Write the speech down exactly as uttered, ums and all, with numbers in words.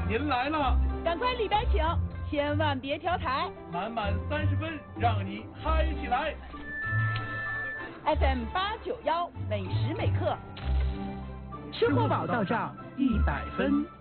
您来了， 赶快里边请，千万别调台。 满满三十分，让你嗨起来。 F M 八九幺，每时每刻， 吃货宝到账一百分。